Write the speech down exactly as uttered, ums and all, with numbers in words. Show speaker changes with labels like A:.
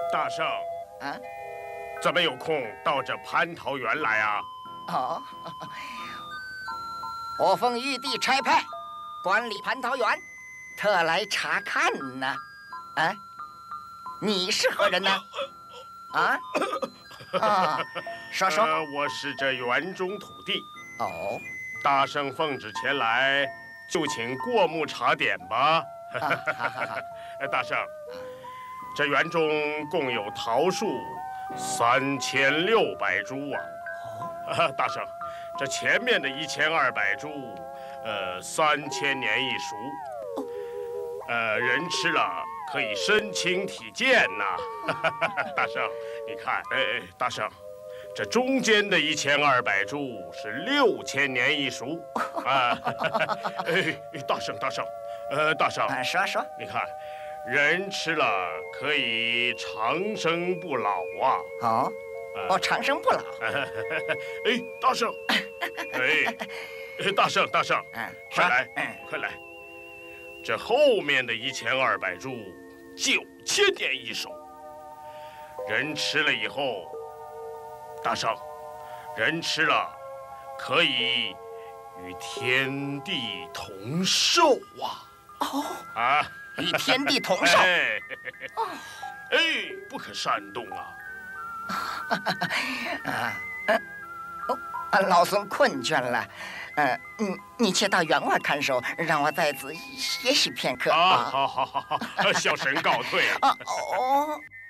A: 大圣，
B: 啊，
A: 怎么有空到这蟠桃园来啊？
B: 哦，我奉玉帝差派，管理蟠桃园，特来查看呢。啊，你是何人呢？啊？啊，说说。
A: 呃，我是这园中土地。
B: 哦，
A: 大圣奉旨前来，就请过目查点吧。
B: 啊，好好好。
A: 大圣，这园中共有桃树三千六百株啊。哦，大圣，这前面的一千二百株，呃，三千年一熟，呃，人吃了可以身轻体健呐。大圣，你看，哎哎，大圣。这中间的一千二百株是六千年一熟啊！哎，大圣大圣，呃，大圣，
B: 啊，说说，
A: 你看，人吃了可以长生不老啊！
B: 哦，哦，长生不老。
A: 哎，大圣，哎，大圣大圣，
B: 嗯，
A: 快来，
B: 嗯，
A: 快来！这后面的一千二百株，九千年一熟，人吃了以后。大圣，人吃了可以与天地同寿啊！
B: 哦，
A: 啊，
B: 与天地同寿。
A: 哎，哎，不可擅动啊！
B: 啊，哦，啊，老孙困倦了，呃，你你且到园外看守，让我在此歇息片刻
A: 啊！好好好好，小神告退啊！
B: 啊哦。